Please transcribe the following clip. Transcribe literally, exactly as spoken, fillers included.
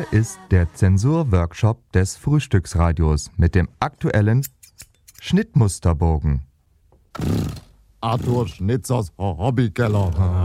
Hier ist der Zensur-Workshop des Frühstücksradios mit dem aktuellen Schnittmusterbogen. Arthur Schnitzers Hobbykeller.